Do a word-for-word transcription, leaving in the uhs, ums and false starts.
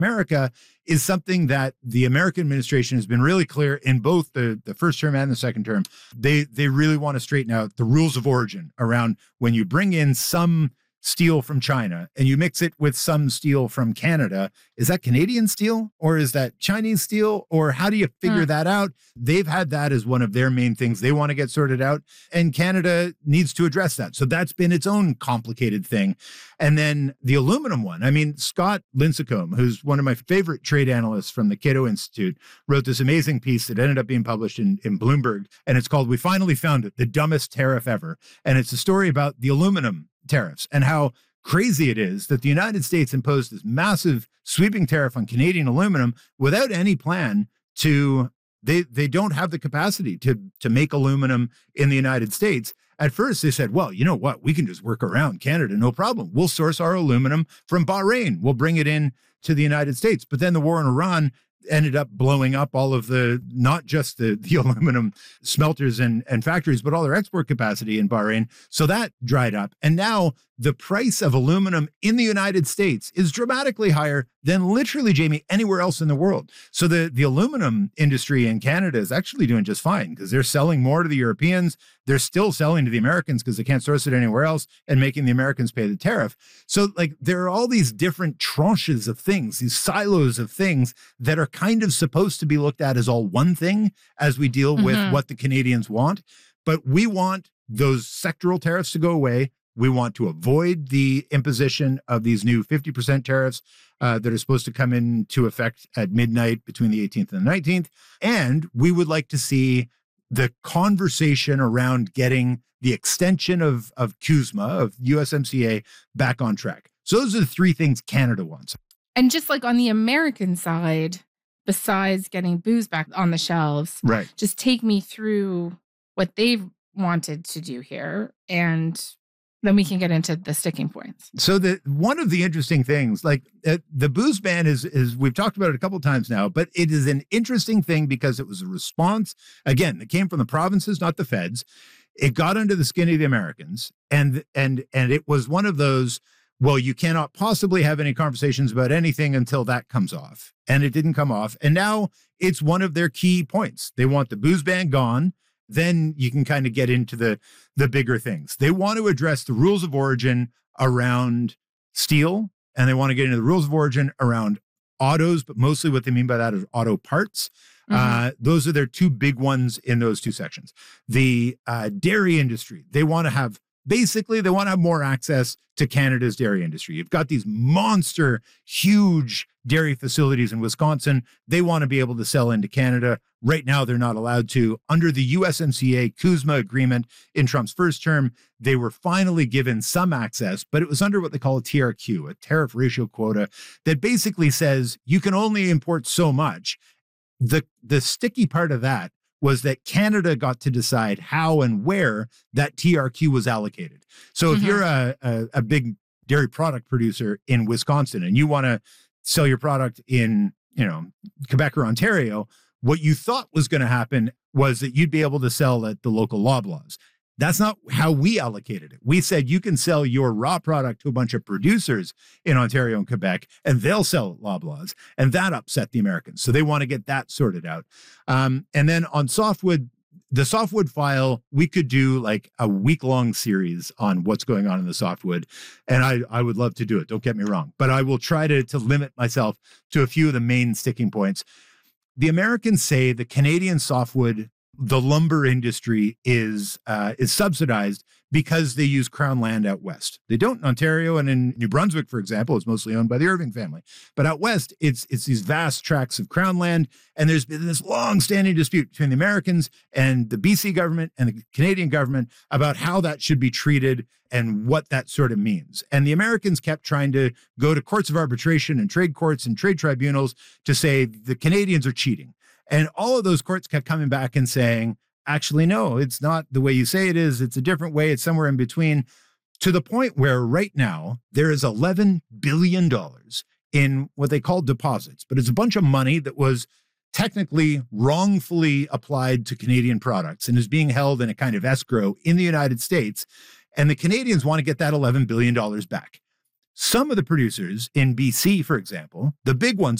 America is something that the American administration has been really clear in both the, the first term and the second term. They, they really want to straighten out the rules of origin around when you bring in some steel from China and you mix it with some steel from Canada. Is that Canadian steel or is that Chinese steel? Or how do you figure mm. that out? They've had that as one of their main things they want to get sorted out. And Canada needs to address that. So that's been its own complicated thing. And then the aluminum one. I mean, Scott Lincicome, who's one of my favorite trade analysts from the Cato Institute, wrote this amazing piece that ended up being published in, in Bloomberg. And it's called "We Finally Found It, the Dumbest Tariff Ever." And it's a story about the aluminum tariffs and how crazy it is that the United States imposed this massive sweeping tariff on Canadian aluminum without any plan to, they they don't have the capacity to, to make aluminum in the United States. At first they said, well, you know what, we can just work around Canada, no problem. We'll source our aluminum from Bahrain. We'll bring it in to the United States. But then the war in Iran ended up blowing up all of the, not just the, the aluminum smelters and, and factories, but all their export capacity in Bahrain. So that dried up. And now the price of aluminum in the United States is dramatically higher than literally, Jamie, anywhere else in the world. So the, the aluminum industry in Canada is actually doing just fine because they're selling more to the Europeans. They're still selling to the Americans because they can't source it anywhere else and making the Americans pay the tariff. So like there are all these different tranches of things, these silos of things that are kind of supposed to be looked at as all one thing as we deal mm-hmm. with what the Canadians want. But we want those sectoral tariffs to go away. We want to avoid the imposition of these new fifty percent tariffs uh, that are supposed to come into effect at midnight between the eighteenth and the nineteenth. And we would like to see the conversation around getting the extension of, of CUSMA, of U S M C A, back on track. So those are the three things Canada wants. And just like on the American side, besides getting booze back on the shelves, right? Just take me through what they've wanted to do here, and then we can get into the sticking points. So the one of the interesting things, like uh, the booze ban is, is we've talked about it a couple of times now, but it is an interesting thing because it was a response, again, that came from the provinces, not the feds. It got under the skin of the Americans. And, and, and it was one of those, well, you cannot possibly have any conversations about anything until that comes off. And it didn't come off. And now it's one of their key points. They want the booze ban gone. Then you can kind of get into the, the bigger things. They want to address the rules of origin around steel, and they want to get into the rules of origin around autos, but mostly what they mean by that is auto parts. Mm-hmm. Uh, those are their two big ones in those two sections. The uh, dairy industry, they want to have, basically, they want to have more access to Canada's dairy industry. You've got these monster, huge dairy facilities in Wisconsin. They want to be able to sell into Canada. Right now, they're not allowed to. Under the U S M C A CUSMA agreement in Trump's first term, they were finally given some access, but it was under what they call a T R Q, a tariff ratio quota, that basically says you can only import so much. The, the sticky part of that was that Canada got to decide how and where that T R Q was allocated. So if mm-hmm. you're a, a, a big dairy product producer in Wisconsin and you want to sell your product in, you know, Quebec or Ontario, what you thought was going to happen was that you'd be able to sell at the local Loblaws. That's not how we allocated it. We said you can sell your raw product to a bunch of producers in Ontario and Quebec, and they'll sell at Loblaws. And that upset the Americans. So they want to get that sorted out. Um, and then on softwood, the softwood file, we could do like a week-long series on what's going on in the softwood. And I, I would love to do it. Don't get me wrong. But I will try to, to limit myself to a few of the main sticking points. The Americans say the Canadian softwood, the lumber industry is uh, is subsidized because they use Crown land out west. They don't in Ontario, and in New Brunswick, for example, it's mostly owned by the Irving family. But out west, it's it's these vast tracts of Crown land, and there's been this long-standing dispute between the Americans and the B C government and the Canadian government about how that should be treated and what that sort of means. And the Americans kept trying to go to courts of arbitration and trade courts and trade tribunals to say the Canadians are cheating. And all of those courts kept coming back and saying, actually, no, it's not the way you say it is. It's a different way. It's somewhere in between, to the point where right now there is eleven billion dollars in what they call deposits, but it's a bunch of money that was technically wrongfully applied to Canadian products and is being held in a kind of escrow in the United States. And the Canadians want to get that eleven billion dollars back. Some of the producers in B C, for example, the big ones